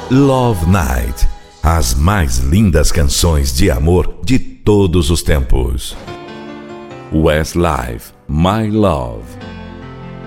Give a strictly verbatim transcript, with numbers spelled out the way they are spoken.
Love Night, as mais lindas canções de amor de todos os tempos. Westlife, My Love.